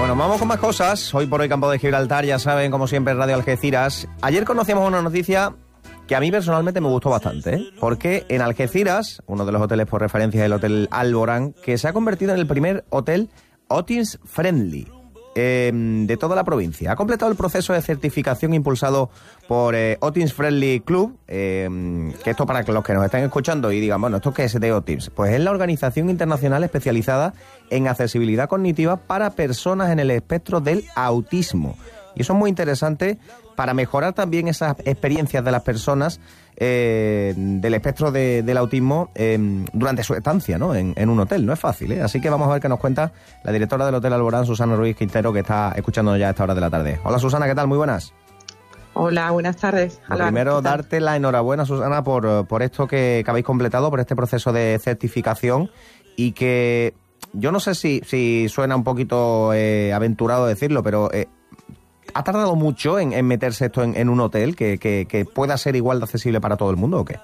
Bueno, vamos con más cosas. Hoy por hoy Campo de Gibraltar, ya saben, como siempre, Radio Algeciras. Ayer conocíamos una noticia que a mí personalmente me gustó bastante, ¿eh? Porque en Algeciras, uno de los hoteles por referencia es el Hotel Alborán, que se ha convertido en el primer hotel Autism Friendly de toda la provincia. Ha completado el proceso de certificación impulsado por Autism Friendly Club, que esto para los que nos estén escuchando y digan, bueno, ¿esto qué es de Autism? Pues es la organización internacional especializada en accesibilidad cognitiva para personas en el espectro del autismo. Y eso es muy interesante para mejorar también esas experiencias de las personas del espectro del autismo durante su estancia, ¿no? en un hotel. No es fácil, ¿eh? Así que vamos a ver qué nos cuenta la directora del Hotel Alborán, Susana Ruiz Quintero, que está escuchándonos ya a esta hora de la tarde. Hola, Susana, ¿qué tal? Muy buenas. Hola, buenas tardes. Lo primero, darte la enhorabuena, Susana, por esto que habéis completado, por este proceso de certificación, y que yo no sé si suena un poquito aventurado decirlo, pero ¿ha tardado mucho en meterse esto en un hotel que pueda ser igual de accesible para todo el mundo o qué?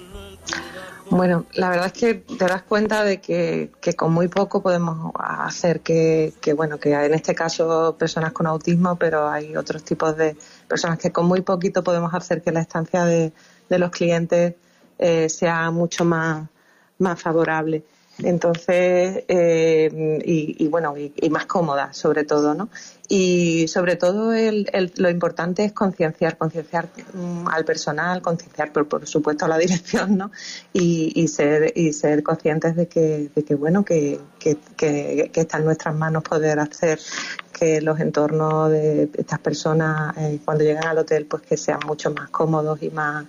Bueno, la verdad es que te das cuenta de que con muy poco podemos hacer que en este caso personas con autismo, pero hay otros tipos de personas que con muy poquito podemos hacer que la estancia de los clientes sea mucho más favorable. Entonces, y más cómoda, sobre todo, ¿no? Y sobre todo lo importante es concienciar al personal, concienciar por supuesto a la dirección, ¿no? Y ser conscientes de que está en nuestras manos poder hacer que los entornos de estas personas cuando llegan al hotel pues que sean mucho más cómodos y más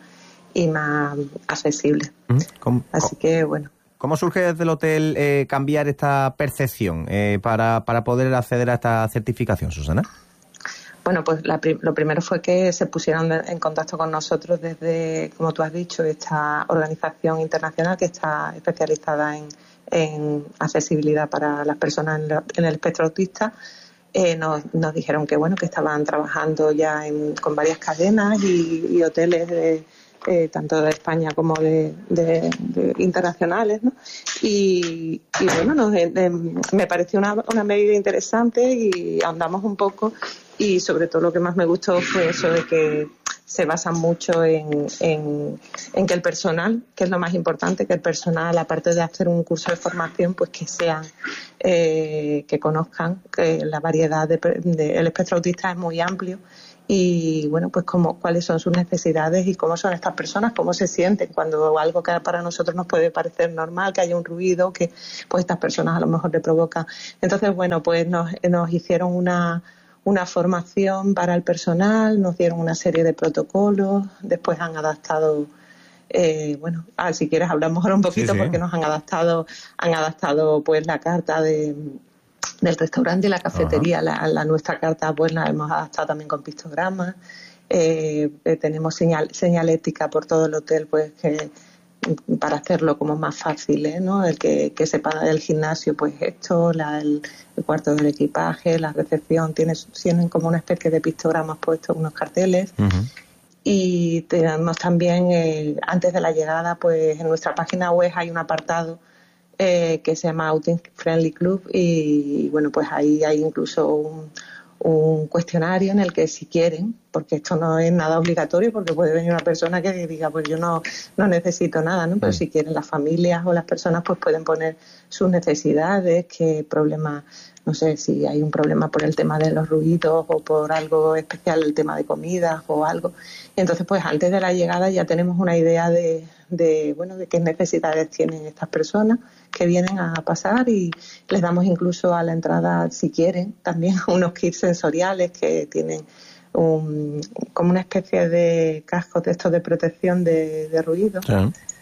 accesibles. Así que bueno. ¿Cómo surge desde el hotel cambiar esta percepción para poder acceder a esta certificación, Susana? Bueno, pues lo primero fue que se pusieron en contacto con nosotros desde, como tú has dicho, esta organización internacional que está especializada en accesibilidad para las personas en el espectro autista. Nos dijeron que estaban trabajando ya con varias cadenas y hoteles tanto de España como de internacionales, ¿no? Y bueno, me pareció una medida interesante y andamos un poco, y sobre todo lo que más me gustó fue eso de que se basan mucho en que el personal, que es lo más importante, que el personal, aparte de hacer un curso de formación, pues que sean, que conozcan que la variedad el espectro autista es muy amplio. Y bueno, pues cuáles son sus necesidades y cómo son estas personas, cómo se sienten cuando algo que para nosotros nos puede parecer normal, que haya un ruido, que pues estas personas a lo mejor le provoca. Entonces, bueno, pues nos hicieron una formación para el personal, nos dieron una serie de protocolos, después han adaptado, si quieres hablamos ahora un poquito, sí. Porque nos han adaptado pues la carta del restaurante y la cafetería. La nuestra carta pues la hemos adaptado también con pictogramas. Tenemos señalética por todo el hotel, pues que para hacerlo como más fácil, ¿no? El que sepa del gimnasio, pues esto, el cuarto del equipaje, la recepción, tienen como una especie de pictogramas puestos, unos carteles. Uh-huh. Y tenemos también, antes de la llegada, pues en nuestra página web hay un apartado que se llama Autism Friendly Club, y bueno, pues ahí hay incluso un cuestionario en el que, si quieren, porque esto no es nada obligatorio, porque puede venir una persona que diga pues yo no necesito nada, ¿no? Pero si quieren, las familias o las personas pues pueden poner sus necesidades, qué problemas, no sé si hay un problema por el tema de los ruidos o por algo especial, el tema de comidas o algo. Y entonces pues antes de la llegada ya tenemos una idea de qué necesidades tienen estas personas que vienen a pasar, y les damos incluso a la entrada, si quieren, también unos kits sensoriales que tienen como una especie de cascos de estos de protección de ruido. Sí.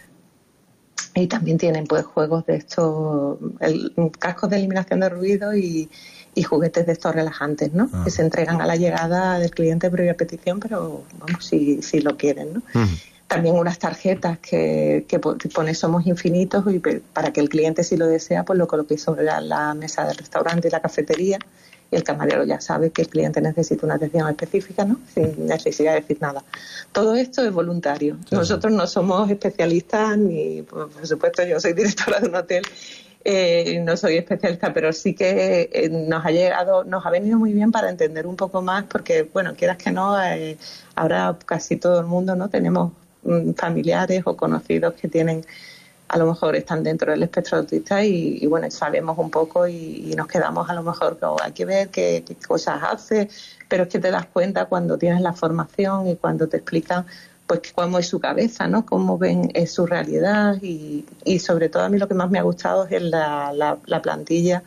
Y también tienen pues juegos de estos, cascos de eliminación de ruido y juguetes de estos relajantes, ¿no? Que se entregan a la llegada del cliente previa petición, pero vamos, si lo quieren, ¿no? Uh-huh. También unas tarjetas que pone Somos Infinitos, y para que el cliente, si lo desea, pues lo coloque sobre la mesa del restaurante y la cafetería, y el camarero ya sabe que el cliente necesita una atención específica, ¿no? Sin necesidad de decir nada. Todo esto es voluntario. Sí. Nosotros no somos especialistas, ni, por supuesto, yo soy directora de un hotel, no soy especialista, pero sí que nos ha venido muy bien para entender un poco más, porque, bueno, quieras que no, ahora casi todo el mundo, ¿no? Tenemos familiares o conocidos que tienen, a lo mejor están dentro del espectro autista y bueno, sabemos un poco y nos quedamos a lo mejor, hay que ver qué cosas hace, pero es que te das cuenta cuando tienes la formación y cuando te explican pues cómo es su cabeza, ¿no? Cómo ven su realidad y sobre todo a mí lo que más me ha gustado es la plantilla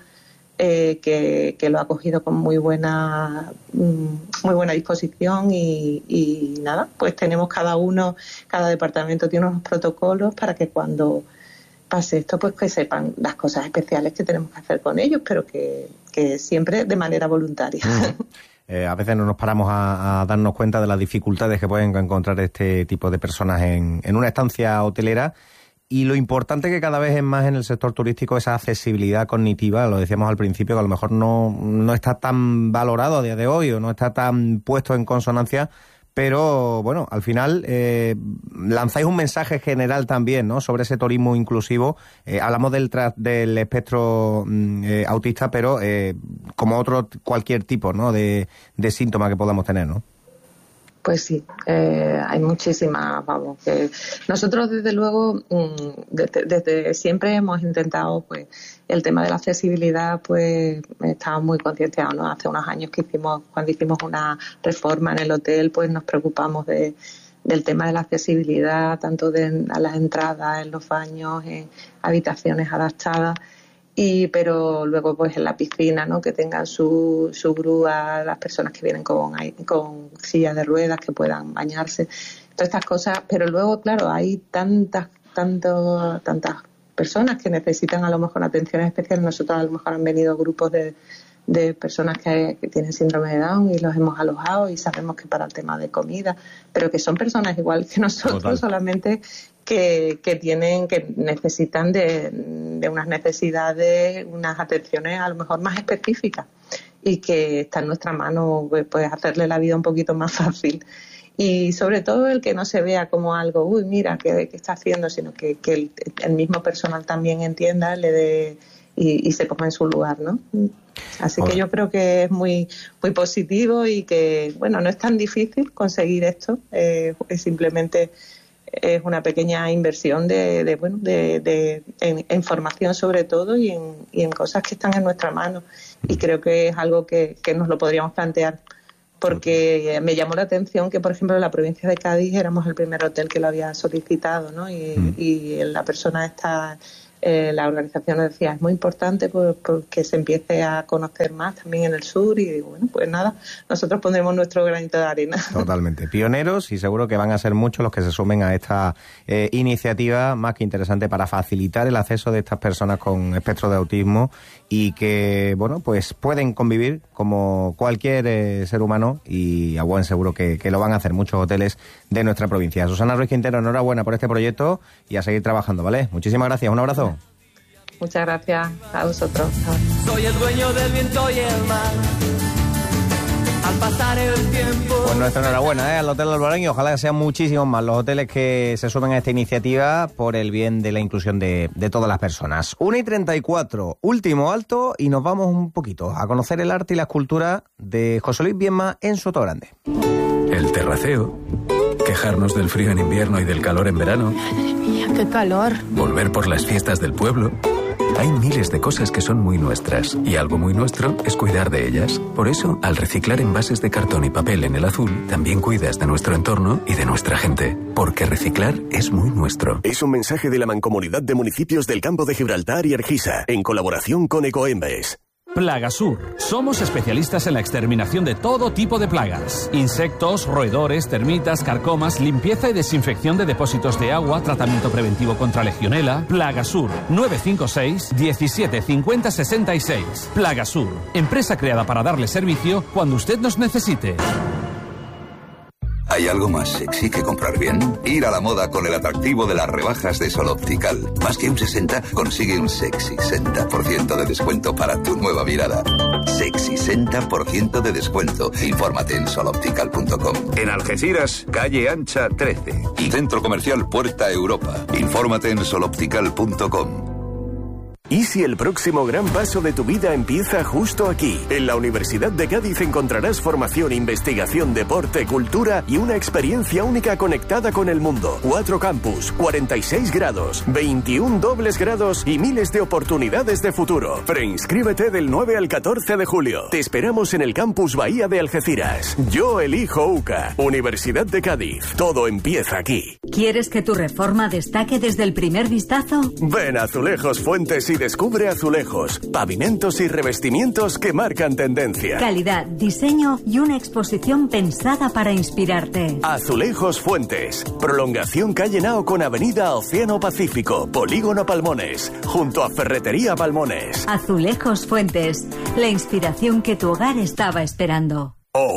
que lo ha cogido con muy buena disposición y nada, pues tenemos cada departamento tiene unos protocolos para que cuando pase esto, pues que sepan las cosas especiales que tenemos que hacer con ellos, pero que siempre de manera voluntaria. A veces no nos paramos a darnos cuenta de las dificultades que pueden encontrar este tipo de personas en una estancia hotelera y lo importante que cada vez es más en el sector turístico esa accesibilidad cognitiva, lo decíamos al principio, que a lo mejor no está tan valorado a día de hoy o no está tan puesto en consonancia, pero bueno, al final lanzáis un mensaje general también, ¿no?, sobre ese turismo inclusivo. Hablamos del espectro autista, pero como cualquier tipo, ¿no?, de síntoma que podamos tener, ¿no? Pues sí, hay muchísimas, vamos, que nosotros desde luego, desde siempre hemos intentado, pues, el tema de la accesibilidad, pues, estaba muy concienciado, ¿no? Hace unos años cuando hicimos una reforma en el hotel, pues nos preocupamos del tema de la accesibilidad, tanto a las entradas, en los baños, en habitaciones adaptadas. Pero luego pues en la piscina, ¿no?, que tengan su grúa, las personas que vienen con sillas de ruedas que puedan bañarse, todas estas cosas. Pero luego, claro, hay tantas personas que necesitan a lo mejor atenciones especiales. Nosotros a lo mejor han venido grupos de personas que tienen síndrome de Down y los hemos alojado y sabemos que para el tema de comida, pero que son personas igual que nosotros. Total. Solamente que necesitan de unas necesidades, unas atenciones a lo mejor más específicas y que está en nuestra mano, pues hacerle la vida un poquito más fácil. Y sobre todo el que no se vea como algo, uy, mira, ¿qué está haciendo?, sino que el mismo personal también entienda, le dé y se ponga en su lugar, ¿no? Así que yo creo que es muy, muy positivo y que, bueno, no es tan difícil conseguir esto, es simplemente es una pequeña inversión en formación sobre todo y en cosas que están en nuestra mano, y creo que es algo que nos lo podríamos plantear, porque me llamó la atención que, por ejemplo, en la provincia de Cádiz éramos el primer hotel que lo había solicitado, ¿no? Y la persona esta, la organización nos decía, es muy importante porque se empiece a conocer más también en el sur, y digo, bueno, pues nada, nosotros pondremos nuestro granito de arena. Totalmente, pioneros, y seguro que van a ser muchos los que se sumen a esta iniciativa más que interesante para facilitar el acceso de estas personas con espectro de autismo y que, bueno, pues pueden convivir como cualquier ser humano, y a buen seguro que lo van a hacer muchos hoteles de nuestra provincia. Susana Ruiz Quintero, enhorabuena por este proyecto y a seguir trabajando, ¿vale? Muchísimas gracias, un abrazo. Muchas gracias a vosotros. Soy el dueño del viento y el mar. Al pasar el tiempo. Pues nuestra enhorabuena al Hotel Albarán, y ojalá sean muchísimos más los hoteles que se sumen a esta iniciativa por el bien de la inclusión de todas las personas. 1:34, último alto, y nos vamos un poquito a conocer el arte y la escultura de José Luis Biedma en Sotogrande. El terraceo, quejarnos del frío en invierno y del calor en verano. Madre mía, qué calor. Volver por las fiestas del pueblo. Hay miles de cosas que son muy nuestras, y algo muy nuestro es cuidar de ellas. Por eso, al reciclar envases de cartón y papel en el azul, también cuidas de nuestro entorno y de nuestra gente. Porque reciclar es muy nuestro. Es un mensaje de la Mancomunidad de Municipios del Campo de Gibraltar y Argisa, en colaboración con Ecoembes. Plagasur. Somos especialistas en la exterminación de todo tipo de plagas. Insectos, roedores, termitas, carcomas, limpieza y desinfección de depósitos de agua, tratamiento preventivo contra legionela. Plagasur. 956 17 50 66. Plagasur. Empresa creada para darle servicio cuando usted nos necesite. ¿Hay algo más sexy que comprar bien? Ir a la moda con el atractivo de las rebajas de Sol Optical. Más que un 60, consigue un sexy 60% de descuento para tu nueva mirada. Sexy 60% de descuento. Infórmate en soloptical.com. En Algeciras, calle Ancha 13. Y Centro Comercial Puerta Europa. Infórmate en soloptical.com. ¿Y si el próximo gran paso de tu vida empieza justo aquí? En la Universidad de Cádiz encontrarás formación, investigación, deporte, cultura y una experiencia única conectada con el mundo. 4 campus, 46 grados, 21 dobles grados y miles de oportunidades de futuro. Preinscríbete del 9 al 14 de julio. Te esperamos en el campus Bahía de Algeciras. Yo elijo UCA. Universidad de Cádiz. Todo empieza aquí. ¿Quieres que tu reforma destaque desde el primer vistazo? Ven a Azulejos Fuentes y descubre azulejos, pavimentos y revestimientos que marcan tendencia. Calidad, diseño y una exposición pensada para inspirarte. Azulejos Fuentes. Prolongación calle Nao con avenida Océano Pacífico, Polígono Palmones, junto a Ferretería Palmones. Azulejos Fuentes. La inspiración que tu hogar estaba esperando.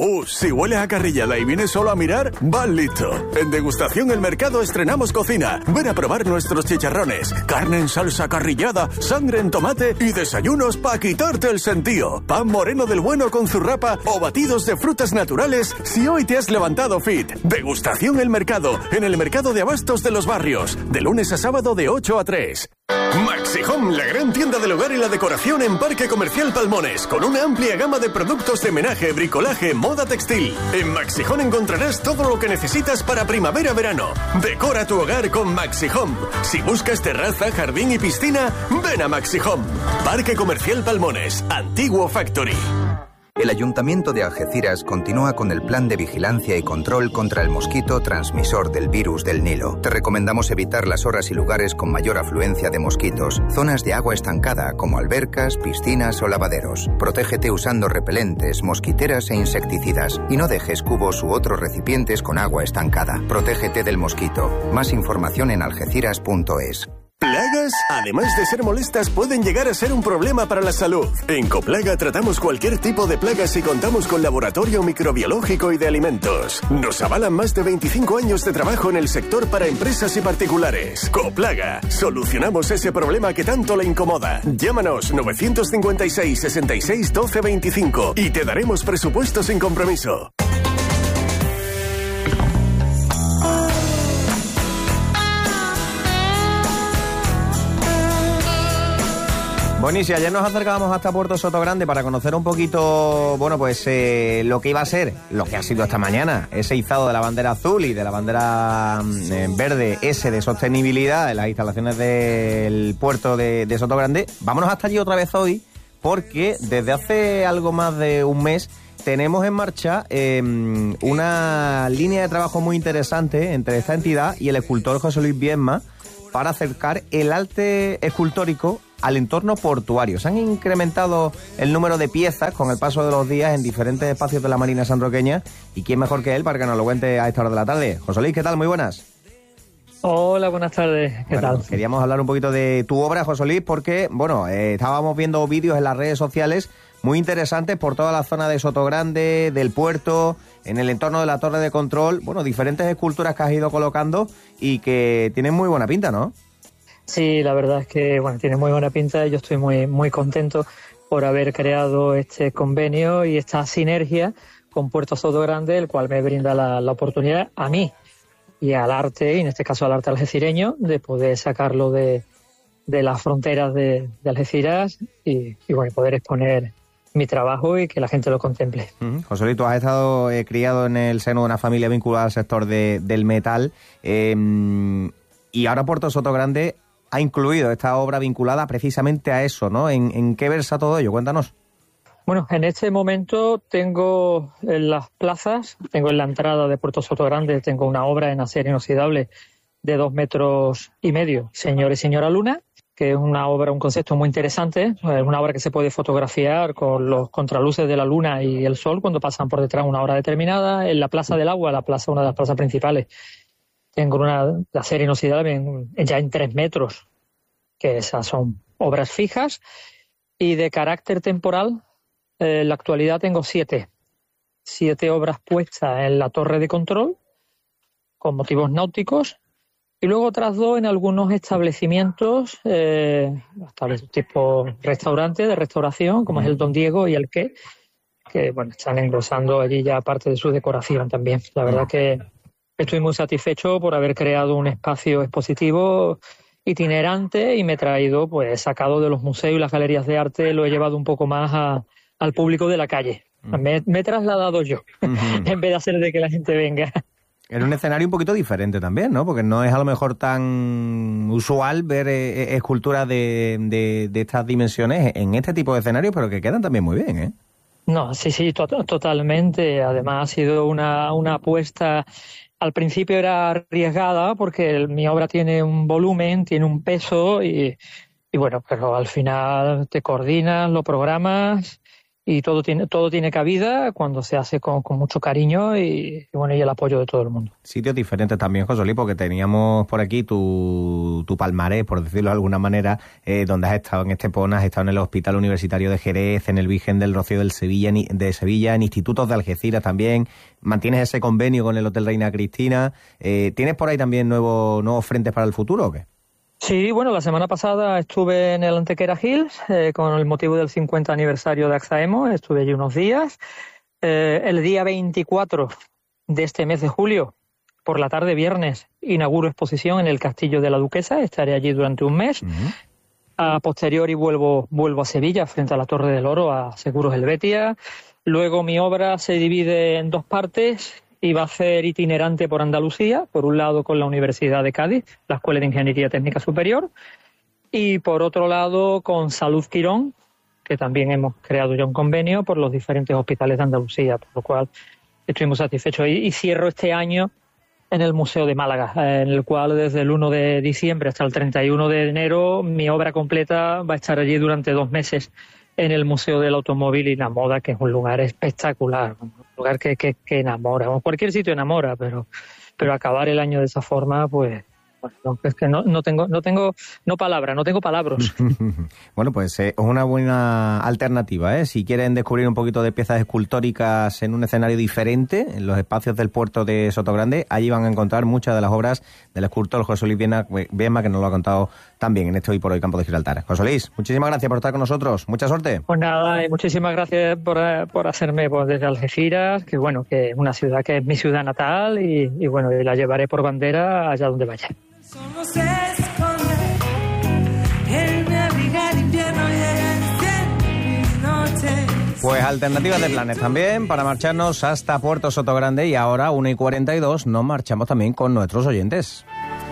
Si hueles a carrillada y vienes solo a mirar, vas listo. En Degustación El Mercado estrenamos cocina. Ven a probar nuestros chicharrones, carne en salsa carrillada, sangre en tomate y desayunos para quitarte el sentido. Pan moreno del bueno con zurrapa o batidos de frutas naturales si hoy te has levantado fit. Degustación El Mercado, en el Mercado de Abastos de los Barrios, de lunes a sábado de 8 a 3. Maxi Home, la gran tienda del hogar y la decoración en Parque Comercial Palmones, con una amplia gama de productos de menaje, bricolaje, moda textil. En Maxi Home encontrarás todo lo que necesitas para primavera-verano. Decora tu hogar con Maxi Home. Si buscas terraza, jardín y piscina, ven a Maxi Home. Parque Comercial Palmones, Antiguo Factory. El Ayuntamiento de Algeciras continúa con el plan de vigilancia y control contra el mosquito transmisor del virus del Nilo. Te recomendamos evitar las horas y lugares con mayor afluencia de mosquitos, zonas de agua estancada como albercas, piscinas o lavaderos. Protégete usando repelentes, mosquiteras e insecticidas y no dejes cubos u otros recipientes con agua estancada. Protégete del mosquito. Más información en algeciras.es. ¿Plagas? Además de ser molestas, pueden llegar a ser un problema para la salud. En Coplaga tratamos cualquier tipo de plagas y contamos con laboratorio microbiológico y de alimentos. Nos avalan más de 25 años de trabajo en el sector para empresas y particulares. Coplaga. Solucionamos ese problema que tanto le incomoda. Llámanos 956 66 12 25 y te daremos presupuesto sin compromiso. Bueno, y si ayer nos acercábamos hasta Puerto Sotogrande para conocer un poquito, bueno, pues lo que iba a ser, lo que ha sido esta mañana, ese izado de la bandera azul y de la bandera verde, ese de sostenibilidad en las instalaciones del puerto de Sotogrande, vámonos hasta allí otra vez hoy, porque desde hace algo más de un mes tenemos en marcha una línea de trabajo muy interesante entre esta entidad y el escultor José Luis Viedma para acercar el arte escultórico al entorno portuario. Se han incrementado el número de piezas con el paso de los días en diferentes espacios de la Marina sanroqueña, y quién mejor que él para que nos lo cuente a esta hora de la tarde. José Luis, ¿qué tal? Muy buenas. Hola, buenas tardes. ¿Qué tal? Queríamos hablar un poquito de tu obra, José Luis, porque, bueno, estábamos viendo vídeos en las redes sociales muy interesantes por toda la zona de Sotogrande, del puerto, en el entorno de la torre de control, bueno, diferentes esculturas que has ido colocando y que tienen muy buena pinta, ¿no? Sí, la verdad es que bueno, tiene muy buena pinta. Yo estoy muy contento por haber creado este convenio y esta sinergia con Puerto Sotogrande, el cual me brinda la oportunidad a mí y al arte, y en este caso al arte algecireño, de poder sacarlo de las fronteras de Algeciras y bueno, poder exponer mi trabajo y que la gente lo contemple. José Luis, tú has estado criado en el seno de una familia vinculada al sector del metal, y ahora Puerto Sotogrande ha incluido esta obra vinculada precisamente a eso, ¿no? ¿En qué versa todo ello? Cuéntanos. Bueno, en este momento tengo en las plazas, tengo en la entrada de Puerto Sotogrande, tengo una obra en acero inoxidable de 2,5 metros, Señor y Señora Luna, que es una obra, un concepto muy interesante, es una obra que se puede fotografiar con los contraluces de la luna y el sol cuando pasan por detrás una hora determinada. En la Plaza del Agua, una de las plazas principales, tengo una de acero inoxidable ya en 3 metros, que esas son obras fijas, y de carácter temporal, en la actualidad tengo 7 obras puestas en la torre de control, con motivos náuticos, y luego otras 2 en algunos establecimientos, tipo restaurante, de restauración, como es el Don Diego y el que bueno, están engrosando allí ya parte de su decoración también. La verdad que estoy muy satisfecho por haber creado un espacio expositivo itinerante y me he traído, pues, sacado de los museos y las galerías de arte, lo he llevado un poco más al público de la calle. Me he trasladado yo, en vez de hacer de que la gente venga. En un escenario un poquito diferente también, ¿no? Porque no es a lo mejor tan usual ver esculturas de estas dimensiones en este tipo de escenarios, pero que quedan también muy bien, ¿eh? No, sí, totalmente. Además ha sido una apuesta. Al principio era arriesgada porque mi obra tiene un volumen, tiene un peso y bueno, pero al final te coordinas, lo programas y todo tiene cabida cuando se hace con mucho cariño y bueno, y el apoyo de todo el mundo. Sitios diferentes también, José Luis, porque teníamos por aquí tu palmarés, por decirlo de alguna manera, donde has estado en Estepona, has estado en el Hospital Universitario de Jerez, en el Virgen del Rocío de Sevilla, en institutos de Algeciras también. ¿Mantienes ese convenio con el Hotel Reina Cristina? ¿Tienes por ahí también nuevos frentes para el futuro o qué? Sí, bueno, la semana pasada estuve en el Antequera Hills con el motivo del 50 aniversario de AXAEMO, estuve allí unos días. El día 24 de este mes de julio, por la tarde, viernes, inauguro exposición en el Castillo de la Duquesa, estaré allí durante un mes. A posteriori vuelvo a Sevilla, frente a la Torre del Oro, a Seguros Helvetia. Luego mi obra se divide en dos partes y va a ser itinerante por Andalucía, por un lado con la Universidad de Cádiz, la Escuela de Ingeniería Técnica Superior, y por otro lado con Salud Quirón, que también hemos creado ya un convenio por los diferentes hospitales de Andalucía, por lo cual estoy muy satisfecho. Y cierro este año en el Museo de Málaga, en el cual desde el 1 de diciembre hasta el 31 de enero mi obra completa va a estar allí durante 2 meses en el Museo del Automóvil y la Moda, que es un lugar espectacular, un lugar que enamora. Cualquier sitio enamora, pero acabar el año de esa forma, pues bueno, es que no tengo palabras. Bueno, pues es una buena alternativa, ¿eh? Si quieren descubrir un poquito de piezas escultóricas en un escenario diferente, en los espacios del puerto de Sotogrande, allí van a encontrar muchas de las obras del escultor José Luis Biedma, que nos lo ha contado también en este Hoy por Hoy Campo de Gibraltar. José Luis, muchísimas gracias por estar con nosotros. Mucha suerte. Pues nada, y muchísimas gracias por hacerme desde Algeciras, que bueno, que es una ciudad que es mi ciudad natal y bueno, y la llevaré por bandera allá donde vaya. Solo se esconde el navegar invierno y mis noches. Pues alternativas de planes también para marcharnos hasta Puerto Sotogrande y ahora 1:42 nos marchamos también con nuestros oyentes.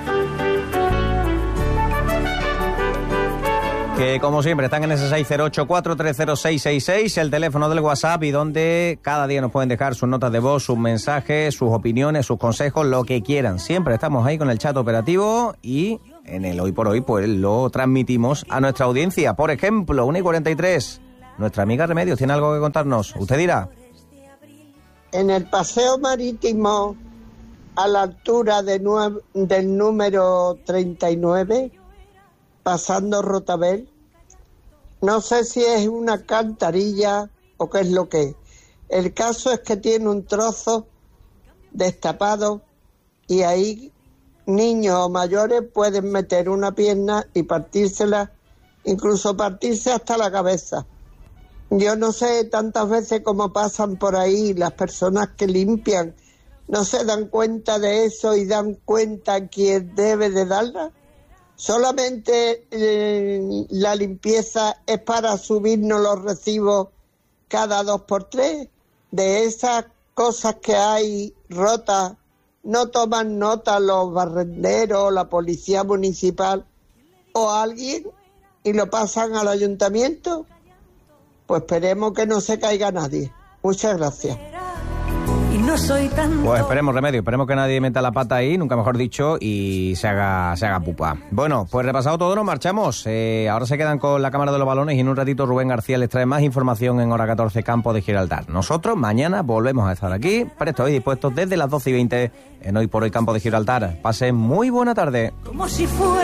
Que como siempre están en ese 608-430-666, el teléfono del WhatsApp, y donde cada día nos pueden dejar sus notas de voz, sus mensajes, sus opiniones, sus consejos, lo que quieran. Siempre estamos ahí con el chat operativo y en el Hoy por Hoy pues lo transmitimos a nuestra audiencia. Por ejemplo, 1:43, nuestra amiga Remedios tiene algo que contarnos. Usted dirá. En el paseo marítimo, a la altura del número 39, pasando Rotabel, no sé si es una alcantarilla o qué es lo que es. El caso es que tiene un trozo destapado y ahí niños o mayores pueden meter una pierna y partírsela, incluso partirse hasta la cabeza. Yo no sé tantas veces cómo pasan por ahí las personas que limpian, no se dan cuenta de eso y dan cuenta a quién debe de darla. Solamente la limpieza es para subirnos los recibos cada 2x3. De esas cosas que hay rotas, no toman nota los barrenderos, la policía municipal o alguien y lo pasan al ayuntamiento. Pues esperemos que no se caiga nadie. Muchas gracias. No soy tan... Pues esperemos, Remedio, esperemos que nadie meta la pata ahí, nunca mejor dicho, y se haga pupa. Bueno, pues repasado todo, nos marchamos. Ahora se quedan con la cámara de los balones y en un ratito Rubén García les trae más información en Hora 14 Campo de Gibraltar. Nosotros mañana volvemos a estar aquí, prestos y dispuestos desde las 12:20 en Hoy por Hoy Campo de Gibraltar. Pasen muy buena tarde. Como si fuera